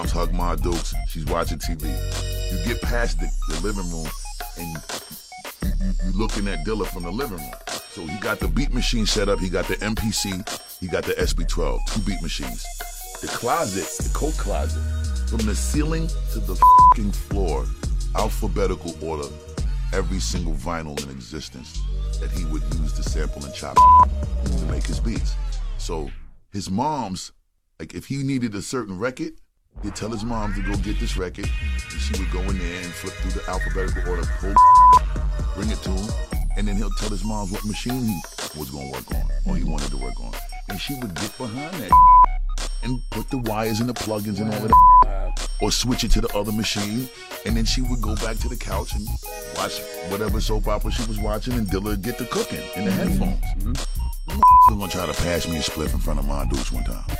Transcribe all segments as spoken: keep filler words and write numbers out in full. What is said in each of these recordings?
mom's hug Ma Dukes. She's watching T V. You get past the, the living room, and you, you, you looking at Dilla from the living room. So he got the beat machine set up. He got the M P C. He got the S B twelve. Two beat machines. The closet, the coat closet, from the ceiling to the fucking floor, alphabetical order, every single vinyl in existence that he would use to sample and chop to make his beats. So his mom's, like if he needed a certain record, he'd tell his mom to go get this record, and she would go in there and flip through the alphabetical order, pull, bring it to him, and then he'll tell his mom what machine he was gonna work on, or he wanted to work on. And she would get behind that and put the wires and the plugins and all of that, or switch it to the other machine, and then she would go back to the couch and watch whatever soap opera she was watching, and Dilla would get the cooking in the headphones. Mm-hmm. Still gonna try to pass me a spliff in front of my dudes one time.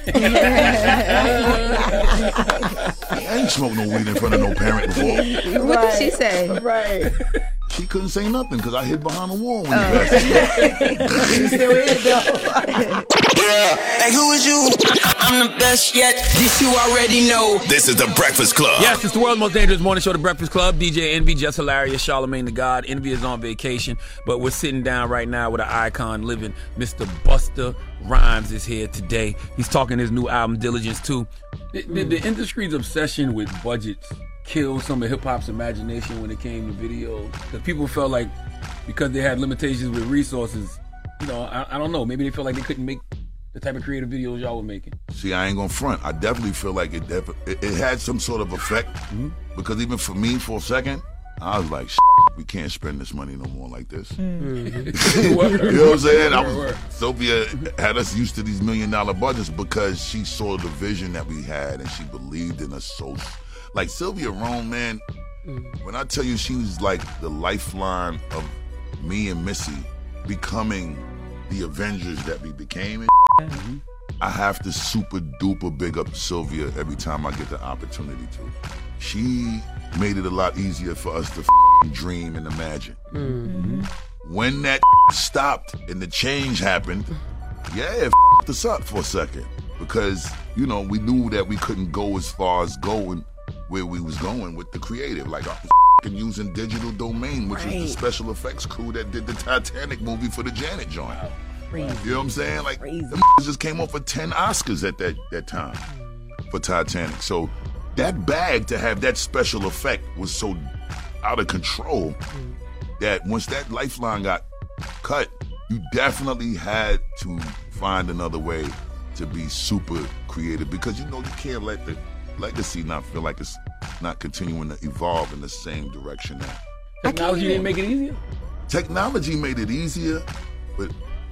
I ain't smoked no weed in front of no parent before. What right. did she say? Right. She couldn't say nothing because I hid behind the wall when oh. you passed me. She still is though. Yeah. Hey, who is you? I'm the best yet. This you already know. This is The Breakfast Club. Yes, it's the world's most dangerous morning show, The Breakfast Club. D J Envy, Just Hilarious, Charlamagne the God. Envy is on vacation, but we're sitting down right now with an icon living. Mister Busta Rhymes is here today. He's talking his new album, Diligence two. The, the, the industry's obsession with budgets killed some of hip-hop's imagination when it came to video. Because people felt like because they had limitations with resources, you know, I, I don't know, maybe they felt like they couldn't make the type of creative videos y'all were making. See, I ain't gonna front. I definitely feel like it def- it, it had some sort of effect. Mm-hmm. Because even for me, for a second, I was like, we can't spend this money no more like this. Mm-hmm. You know what I'm saying? I was, Sophia had us used to these million dollar budgets because she saw the vision that we had and she believed in us so. Like Sylvia Rhone, man, mm-hmm. when I tell you she was like the lifeline of me and Missy becoming the Avengers that we became, mm-hmm. I have to super duper big up Sylvia every time I get the opportunity to. She made it a lot easier for us to f- dream and imagine. Mm-hmm. When that stopped and the change happened, yeah, it f***ed us up for a second. Because, you know, we knew that we couldn't go as far as going where we was going with the creative. Like, I was f***ing using Digital Domain, which right. was the special effects crew that did the Titanic movie for the Janet joint. Wow. Crazy. You know what I'm saying? Like, Crazy. them just came off of ten Oscars at that, that time for Titanic. So that bag to have that special effect was so out of control mm. that once that lifeline got cut, you definitely had to find another way to be super creative, because you know you can't let the legacy not feel like it's not continuing to evolve in the same direction now. Technology didn't make it easier? Technology made it easier, but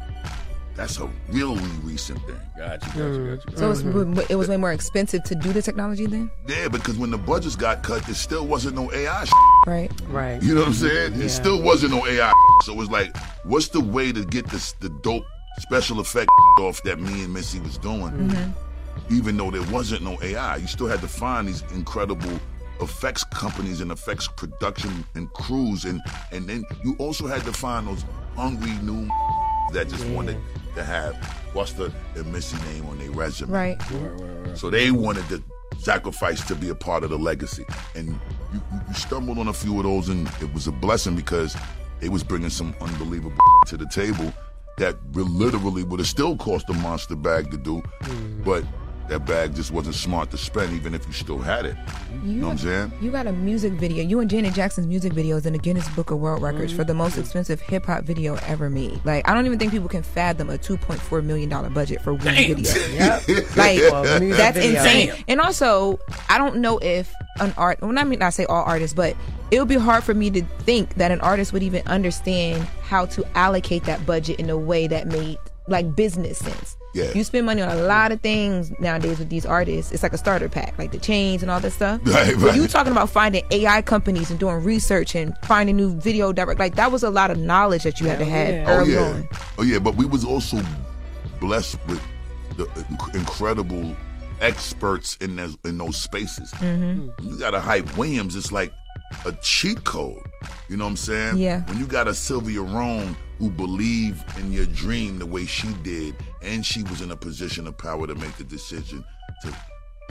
that's a really recent thing. Gotcha, gotcha, mm. gotcha. So it was, it was way more expensive to do the technology then? Yeah, because when the budgets got cut, there still wasn't no A I shit. Right. Right. You know what I'm saying? Yeah. It still wasn't no A I So it was like, what's the way to get this the dope special effect off that me and Missy was doing? Mm-hmm. Even though there wasn't no A I, you still had to find these incredible effects companies and effects production and crews, and and then you also had to find those hungry new that just yeah. wanted to have Busta and Missy name on their resume. Right. Right, right, right. So they wanted to sacrifice to be a part of the legacy, and you, you stumbled on a few of those, and it was a blessing because it was bringing some unbelievable to the table that literally would have still cost a monster bag to do, mm. but that bag just wasn't smart to spend, even if you still had it. You, you know what I'm saying? You got a music video. You and Janet Jackson's music video is in the Guinness Book of World Records mm-hmm. for the most expensive hip-hop video ever made. Like, I don't even think people can fathom a two point four million dollars budget for one Damn. video. Yep. Like, well, that's video. insane. Damn. And also, I don't know if an art, well, I mean, I say all artists, but it would be hard for me to think that an artist would even understand how to allocate that budget in a way that made, like, business sense. Yeah. You spend money on a lot of things nowadays with these artists. It's like a starter pack, like the chains and all that stuff. Right, right. But you talking about finding A I companies and doing research and finding new video direct, like that was a lot of knowledge that you had to have yeah. early oh, yeah. on. Oh yeah, but we was also blessed with the inc- incredible experts in those, in those spaces. Mm-hmm. You got a Hype Williams, it's like a cheat code. You know what I'm saying? Yeah. When you got a Sylvia Rhone who believed in your dream the way she did, and she was in a position of power to make the decision to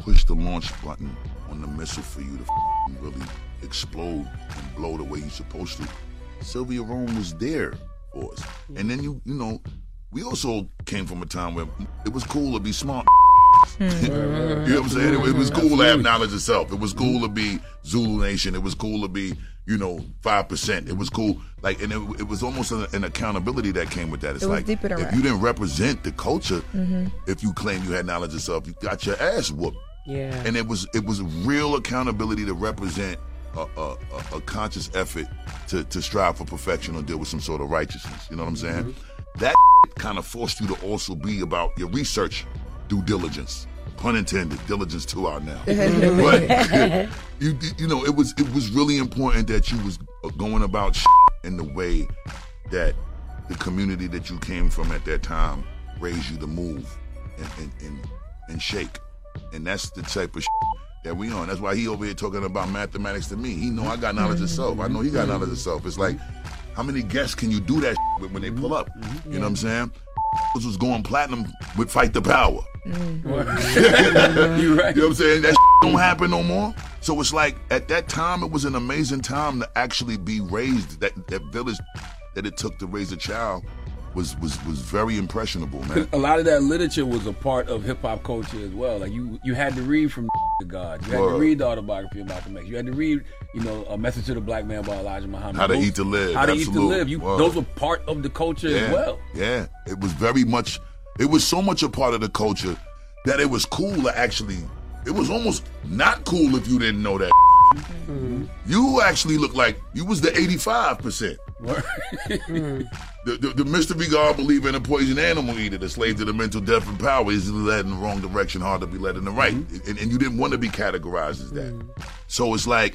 push the launch button on the missile for you to f- really explode and blow the way you're supposed to. Sylvia Rome was there for us. And then, you you know, we also came from a time where it was cool to be smart. You know what I'm saying? It, it was cool to have knowledge of self. It was cool to be Zulu Nation. It was cool to be, you know, five percent. It was cool. Like, and it, it was almost an, an accountability that came with that. It's it was like, deeper than if rap. you didn't represent the culture, Mm-hmm. if you claimed you had knowledge of self, you got your ass whooped. Yeah. And it was it was real accountability to represent a, a, a, a conscious effort to, to strive for perfection or deal with some sort of righteousness. You know what I'm saying? Mm-hmm. That kind of forced you to also be about your research due diligence. Pun intended, diligence two out now. But you you know, it was it was really important that you was going about in the way that the community that you came from at that time raised you to move and and, and, and shake. And that's the type of that we on. That's why he over here talking about mathematics to me. He know I got knowledge of self. I know he got knowledge of self. It's like, how many guests can you do that with when they pull up? You know what I'm saying? Was going platinum with Fight the Power. You right. You know what I'm saying? That don't happen no more. So it's like, at that time, it was an amazing time to actually be raised. That that village that it took to raise a child was was was very impressionable, man. A lot of that literature was a part of hip hop culture as well. Like you, you had to read from the God. You had Word. to read the autobiography of Malcolm X. You had to read, you know, A Message to the Black Man by Elijah Muhammad. How to those, Eat to Live. How to Absolute. Eat to Live. You, Word. those were part of the culture Yeah, as well. yeah. It was very much. It was so much a part of the culture that it was cool to actually. It was almost not cool if you didn't know that. Mm-hmm. You actually looked like you was the eighty-five percent. the, the, the mystery God believer in a poison animal eater, the slave to the mental death and power, easily led in the wrong direction, hard to be led in the right. Mm-hmm. And, and you didn't want to be categorized as that. Mm-hmm. So it's like,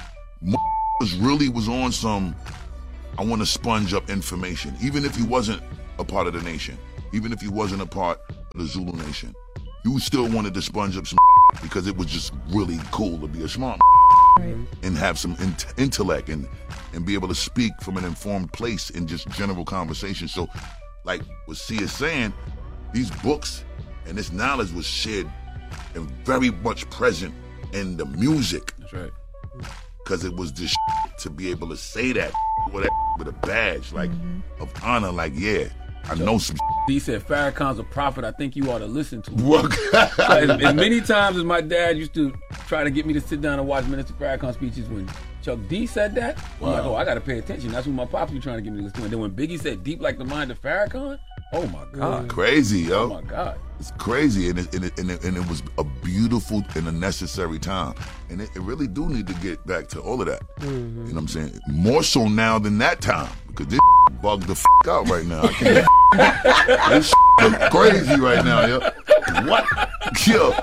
really was on some, I want to sponge up information, even if he wasn't a part of the nation, even if he wasn't a part of the Zulu Nation. You still wanted to sponge up some because it was just really cool to be a smart right. and have some in- intellect and and be able to speak from an informed place in just general conversation. So, like what C is saying, these books and this knowledge was shared and very much present in the music. That's right. Because it was this to be able to say that with, that, with a badge, like, mm-hmm. of honor, like, yeah, I know some. He said Farrakhan's a prophet. I think you ought to listen to him. So as, as many times as my dad used to try to get me to sit down and watch Minister Farrakhan speeches, when Chuck D said that, wow. I'm like, oh, I got to pay attention. That's what my pops was trying to get me to listen to. And then when Biggie said "Deep Like the Mind of Farrakhan," oh my God, crazy, yo, oh my God, it's crazy, and it, and it, and it, and it was a beautiful and a necessary time, and it, it really do need to get back to all of that. Mm-hmm. You know what I'm saying? More so now than that time, because this bugged the f*** out right now. I can't. This look crazy right now, yo. What? Yo,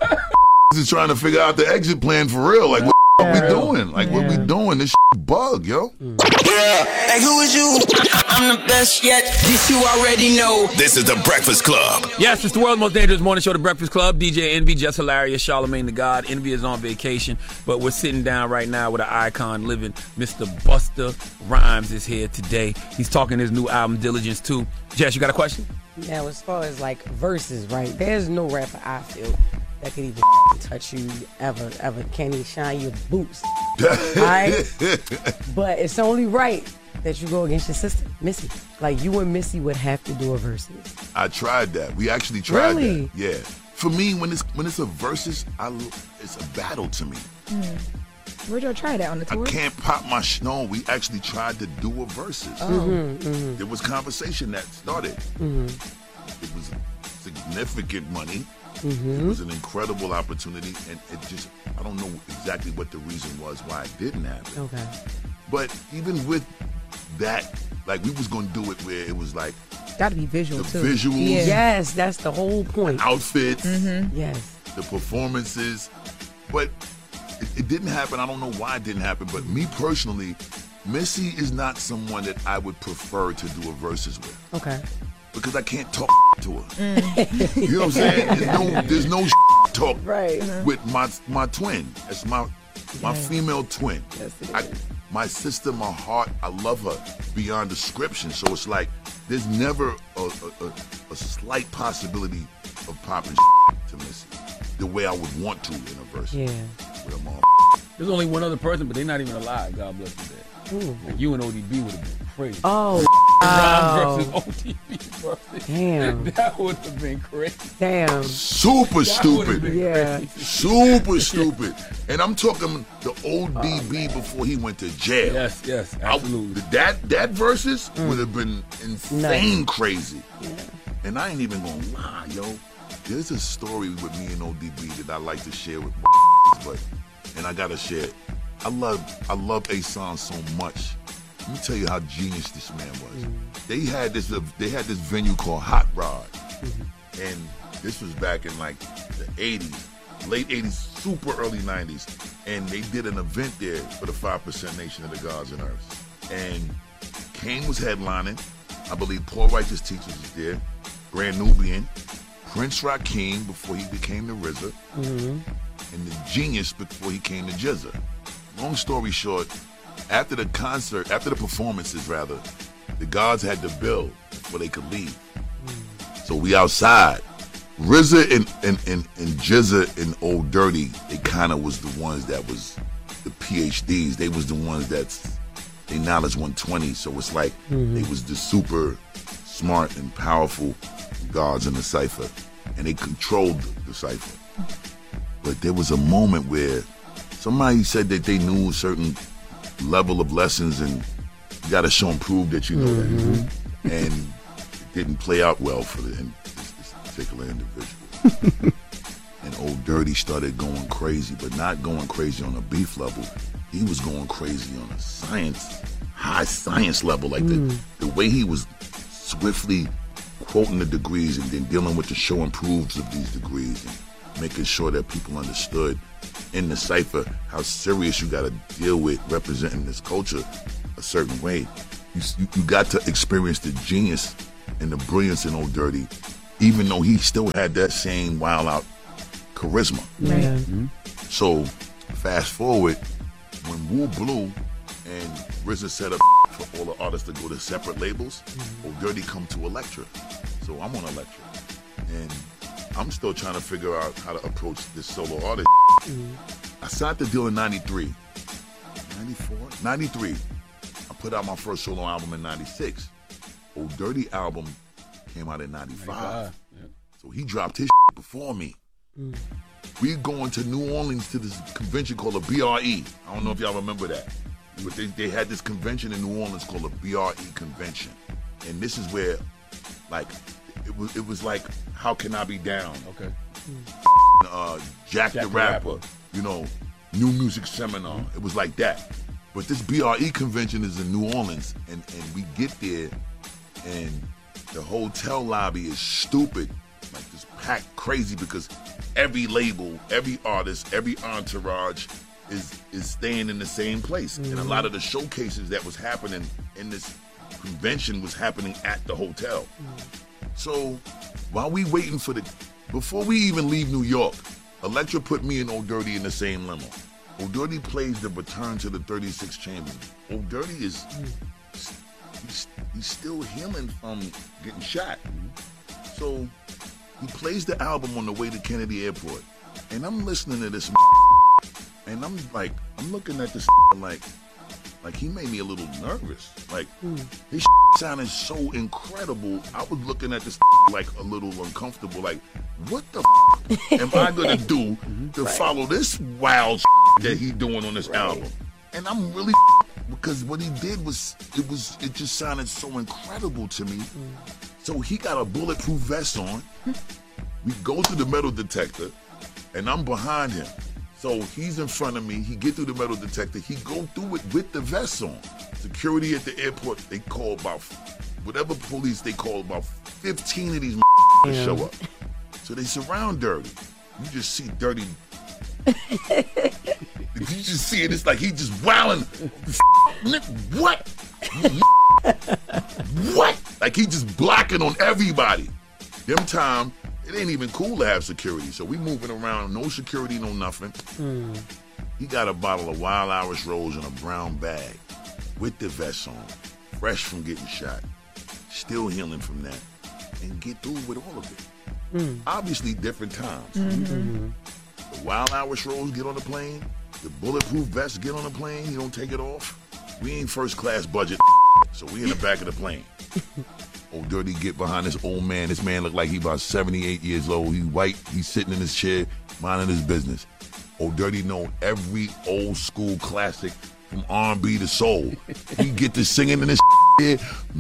is trying to figure out the exit plan for real. Like, what are we doing? Like, yeah. what we doing? This bug, yo. Yeah. Hey, who is you? I'm the best yet. This you already know. This is The Breakfast Club. Yes, it's the world's most dangerous morning show, The Breakfast Club. D J Envy, Just Hilarious, Charlamagne the God. Envy is on vacation, but we're sitting down right now with an icon living. Mister Busta Rhymes is here today. He's talking his new album, Diligence two. Jess, you got a question? Now, as far as like verses, right? There's no rapper I feel that could even touch you ever, ever. Can't even shine your boots. Right? But it's only right that you go against your sister, Missy. Like, you and Missy would have to do a verses. I tried that. We actually tried really? that. Yeah. For me, when it's when it's a versus, I, it's a battle to me. Mm. Where'd y'all try that, on the tour? I can't pop my sh- no. We actually tried to do a versus. Oh. Mm-hmm, mm-hmm. There was conversation that started. Mm-hmm. It was significant money. Mm-hmm. It was an incredible opportunity, and it just, I don't know exactly what the reason was why it didn't happen. Okay. But even with that, like, we was going to do it where it was like, gotta be visual the too. visuals, Yeah. Yes, that's the whole point. outfits, Mm-hmm. Yes. the performances, but it, it didn't happen. I don't know why it didn't happen, but me personally, Missy is not someone that I would prefer to do a versus with. Okay. Because I can't talk to her. Mm. You know what I'm saying? There's no, there's no talk Right. with my my twin. That's my my Yeah. female twin. Yes, it I, is. my sister, my heart, I love her beyond description. So it's like there's never a, a, a, a slight possibility of popping to Missy. the way I would want to in a verse. Yeah. With a mom. There's only one other person, but they're not even alive. God bless you, Dad. Like you and O D B would have been crazy. Oh, Rhymes wow. versus O D B versus. Damn. That would have been crazy. Damn. Super That stupid. would've been Yeah. crazy. Super stupid. And I'm talking the O D B before he went to jail. Yes, yes, I- absolutely. that that verses would have been insane Nice. crazy. And I ain't even gonna lie, yo. There's a story with me and O D B that I like to share with my but and I gotta share it. I love I love A-Son so much. Let me tell you how genius this man was. Mm-hmm. They had this they had this venue called Hot Rod. Mm-hmm. And this was back in like the eighties, late eighties, super early nineties. And they did an event there for the five percent Nation of the Gods and Earths. And Kane was headlining. I believe Paul Righteous Teachers was there. Grand Nubian. Prince Rakeem before he became the R Z A. Mm-hmm. And the Genius before he came to Jizza. Long story short, after the concert, after the performances rather, the gods had to build before they could leave. Mm. So we outside. R Z A and, and, and, and Jizza and Old Dirty, they kind of was the ones that was the P H Ds. They was the ones that's, they knowledge one twenty. So it's like mm-hmm. they was the super smart and powerful gods in the cipher. And they controlled the cipher. But there was a moment where somebody said that they knew a certain level of lessons and you got to show and prove that you know mm-hmm. that. And it didn't play out well for the, in this, this particular individual. And Old Dirty started going crazy, but not going crazy on a beef level. He was going crazy on a science, high science level. Like mm. the, the way he was swiftly quoting the degrees and then dealing with the show and proves of these degrees and making sure that people understood in the cipher how serious you got to deal with representing this culture a certain way. You, you, you got to experience the genius and the brilliance in Old Dirty, even though he still had that same wild out charisma. Yeah. Mm-hmm. So fast forward, when Wu Blue and R Z A set up for all the artists to go to separate labels, mm-hmm. Old Dirty come to Elektra. So I'm on Elektra. And I'm still trying to figure out how to approach this solo artist. Mm-hmm. I signed the deal in ninety-three. ninety-four? ninety-three. I put out my first solo album in ninety-six. Old Dirty album came out in ninety-five. ninety-five. Yeah. So he dropped his before me. Mm. We going to New Orleans to this convention called a B R E. I don't know if y'all remember that. But they, they had this convention in New Orleans called a B R E convention. And this is where, like, it was it was like, How Can I Be Down? Okay. Uh, Jack, Jack the, the Rapper, Rapper, you know, New Music Seminar. Mm-hmm. It was like that. But this B R E convention is in New Orleans, and, and we get there, and the hotel lobby is stupid, like just packed crazy because every label, every artist, every entourage is is staying in the same place. Mm-hmm. And a lot of the showcases that was happening in this convention was happening at the hotel. Mm-hmm. So while we waiting for the, before we even leave New York, Elektra put me and Old Dirty in the same limo. Old Dirty plays the Return to the thirty-six Chambers. Old Dirty is, mm. he's, he's still healing from getting shot. Mm-hmm. So he plays the album on the way to Kennedy Airport. And I'm listening to this and I'm like, I'm looking at this like, like he made me a little nervous. Like, mm. his sounded so incredible. I was looking at this like a little uncomfortable. Like, what the am I gonna do to right. follow this wild that he doing on this right. album? And I'm really because what he did was it was it just sounded so incredible to me. Mm. So he got a bulletproof vest on. We go to the metal detector, and I'm behind him. So he's in front of me. He get through the metal detector. He go through it with the vest on. Security at the airport, they call about, whatever police they call, about fifteen of these yeah. to show up. So they surround Dirty. You just see Dirty. You just see it. It's like he just wilding. What? What? Like he just blocking on everybody. Them time, it ain't even cool to have security. So we moving around, no security, no nothing. Mm. He got a bottle of Wild Irish Rose in a brown bag with the vest on, fresh from getting shot, still healing from that, and get through with all of it. Mm. Obviously, different times. Mm-hmm. The Wild Irish Rose get on the plane. The bulletproof vest get on the plane. You don't take it off. We ain't first class budget, so we in the back of the plane. Old Dirty get behind this old man. This man look like he about seventy-eight years old. He white. He's sitting in his chair, minding his business. Old Dirty know every old school classic from R and B to soul. He get to singing in this shit.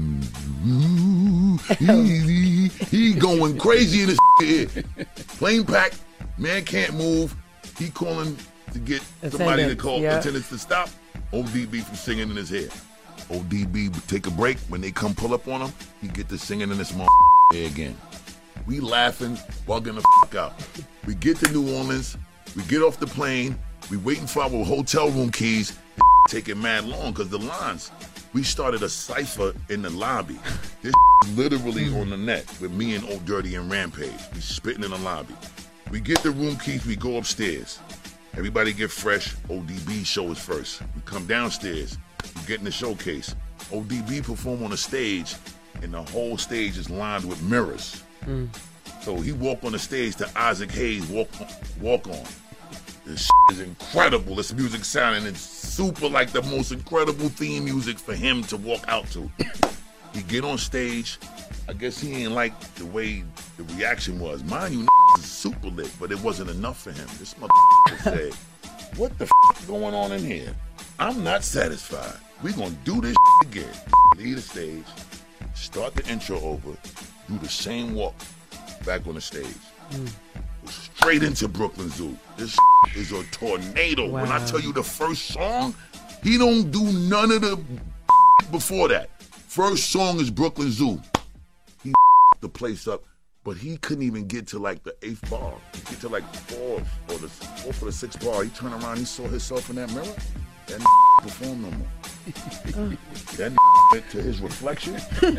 He, he going crazy in this shit. Plane packed. Man can't move. He calling to get somebody to call yeah. attendants to stop. O D B from singing in his head. O D B take a break. When they come pull up on him, he get to singing in this motherfucker again. We laughing, bugging the fuck out. We get to New Orleans. We get off the plane. We waiting for our hotel room keys. Taking mad long because the lines. We started a cipher in the lobby. This literally on the net with me and Old Dirty and Rampage. We spitting in the lobby. We get the room keys. We go upstairs. Everybody get fresh. O D B show is first. We come downstairs. We get in the showcase. O D B perform on a stage, and the whole stage is lined with mirrors. Mm. So he walk on the stage to Isaac Hayes walk walk on. This shit is incredible. This music sounding it's super like the most incredible theme music for him to walk out to. He get on stage. I guess he ain't like the way the reaction was. Mind you, is super lit, but it wasn't enough for him. This motherfucker said, "What the f going on in here? I'm not satisfied. We gonna do this again." Leave the stage, start the intro over, do the same walk back on the stage. Mm. Straight into Brooklyn Zoo. This is a tornado. Wow. When I tell you the first song, he don't do none of the before that. First song is Brooklyn Zoo. He the place up, but he couldn't even get to like the eighth bar. He get to like four or the fourth or the sixth bar. He turned around, he saw himself in that mirror. That performed no more. That went to his reflection.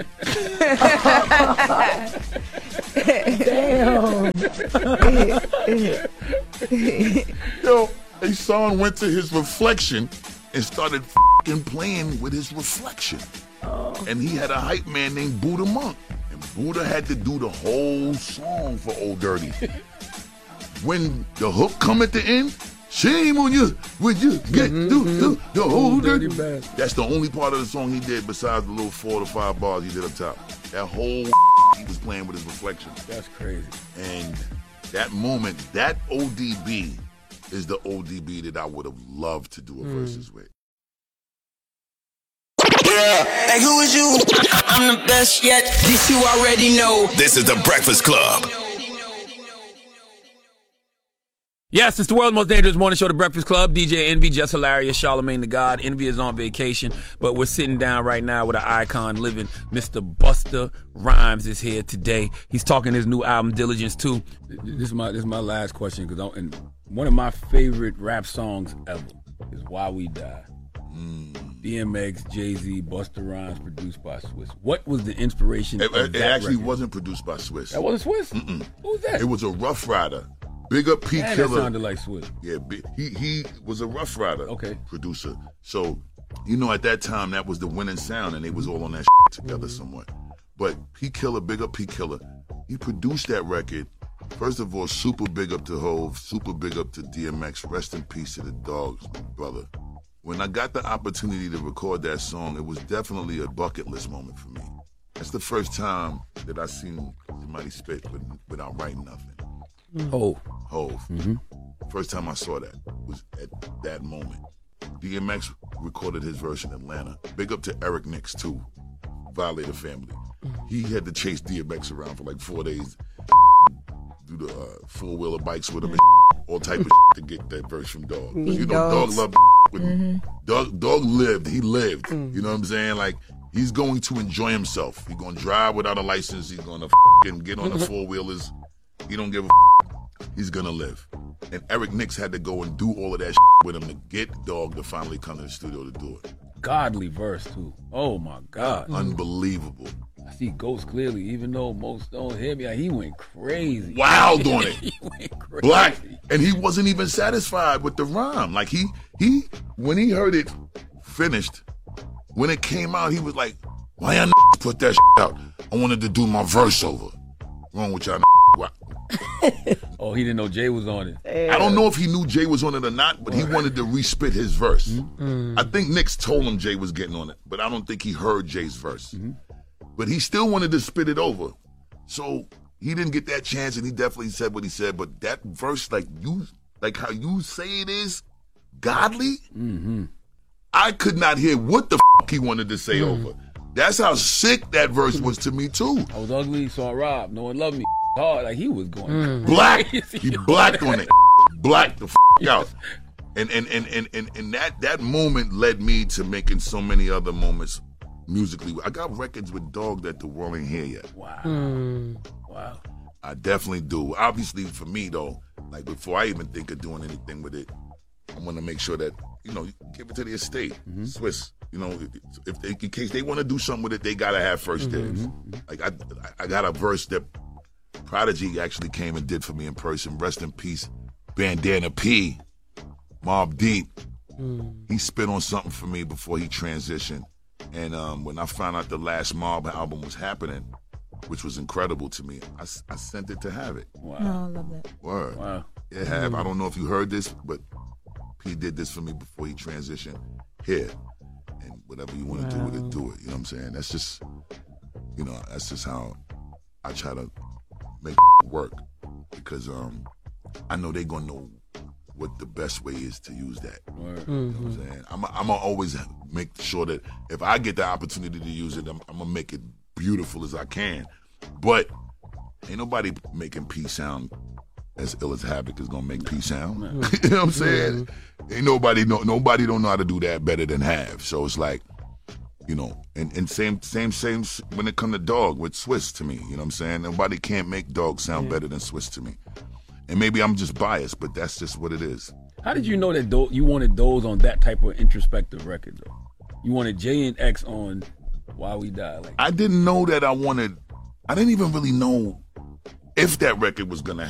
Damn. Yo, his son went to his reflection and started f***ing playing with his reflection. Oh. And he had a hype man named Buddha Monk. And Buddha had to do the whole song for Old Dirty. When the hook come at the end, shame on you when you get mm-hmm, through mm-hmm. the whole dirty bad. That's the only part of the song he did besides the little four to five bars he did up top. That whole he was playing with his reflection. That's crazy. And that moment, that O D B is the O D B that I would have loved to do a mm. verses with. Yeah, like who is you? I'm the best yet. This you already know. This is The Breakfast Club. Yes, it's the world's most dangerous morning show, The Breakfast Club. D J Envy, Just Hilarious, Charlamagne the God. Envy is on vacation, but we're sitting down right now with an icon living. Mister Busta Rhymes is here today. He's talking his new album, Diligence two. This is my this is my last question, because one of my favorite rap songs ever is Why We Die. Mm. D M X, Jay-Z, Busta Rhymes, produced by Swiss. What was the inspiration it, of it, that It actually record? wasn't produced by Swiss. That wasn't Swiss? Mm-mm. Who was that? It was a Rough Rider. Big up P. Man, Killer. That sounded like Swiss. Yeah, he he was a Rough Rider okay. producer. So, you know, at that time, that was the winning sound, and they was all on that shit together mm-hmm. somewhat. But P. Killer, big up P. Killer. He produced that record. First of all, super big up to Hove, super big up to D M X. Rest in peace to the dogs, brother. When I got the opportunity to record that song, it was definitely a bucket list moment for me. That's the first time that I seen somebody spit without writing nothing. Hove. Hove. Mm-hmm. First time I saw that was at that moment. D M X recorded his verse in Atlanta. Big up to Eric Nix, too. Violator family. He had to chase D M X around for like four days. Do the uh, four-wheeler bikes with him and all type of to get that verse from Dog. You know, Dog loved with mm-hmm. Dog, Dog lived. He lived. Mm-hmm. You know what I'm saying? Like, he's going to enjoy himself. He's going to drive without a license. He's going to f***ing get on the four-wheelers. He don't give a f***. He's going to live. And Eric Nix had to go and do all of that shit with him to get Dog to finally come to the studio to do it. Godly verse, too. Oh, my God. Unbelievable. I see Ghost clearly, even though most don't hear me. He went crazy. Wild on it. He went crazy. Black. And he wasn't even satisfied with the rhyme. Like, he, he, when he heard it finished, when it came out, he was like, why y'all put that shit out? I wanted to do my verse over. Wrong with y'all. Why, Oh, he didn't know Jay was on it. I don't know if he knew Jay was on it or not, but he wanted to respit his verse. Mm-hmm. I think Nicks told him Jay was getting on it, but I don't think he heard Jay's verse. Mm-hmm. But he still wanted to spit it over. So he didn't get that chance, and he definitely said what he said. But that verse, like you, like how you say it is, godly, mm-hmm. I could not hear what the f*** he wanted to say mm-hmm. over. That's how sick that verse was to me, too. I was ugly, so I robbed. No one loved me. Hard, like he was going mm. black. He blacked on it. Blacked the f*** out. And and, and, and, and and that that moment led me to making so many other moments musically. I got records with Dog that the world ain't hear yet. Wow. Mm. Wow. I definitely do. Obviously, for me, though, like before I even think of doing anything with it, I'm going to make sure that, you know, give it to the estate. Mm-hmm. Swiss. You know, if they, in case they want to do something with it, they got to have first dibs. Mm-hmm. Like, I, I got a verse that Prodigy actually came and did for me in person. Rest in peace, Bandana P, Mobb Deep. Mm. He spit on something for me before he transitioned. And um, when I found out the last Mobb album was happening, which was incredible to me, I, I sent it to Havoc. Wow. Oh, I love that. Word. Wow. Yeah, Have. Mm. I don't know if you heard this, but P did this for me before he transitioned. Here. And whatever you want to wow. do with it, do it. You know what I'm saying? That's just, you know, that's just how I try to make it work. Because um, I know they're going to know what the best way is to use that. Mm-hmm. You know what I'm saying? I'm I'm going to always make sure that if I get the opportunity to use it, I'm, I'm going to make it beautiful as I can. But ain't nobody making P sound as ill as Havoc is going to make P sound. Mm-hmm. You know what I'm saying? Mm-hmm. Ain't nobody know, nobody don't know how to do that better than Have. So it's like, you know, and, and same, same, same when it come to Dog with Swiss to me, you know what I'm saying? Nobody can't make Dog sound yeah. better than Swiss to me. And maybe I'm just biased, but that's just what it is. How did you know that Do- you wanted those on that type of introspective record, though? You wanted J and X on Why We Die. Like I didn't know that I wanted, I didn't even really know if that record was going to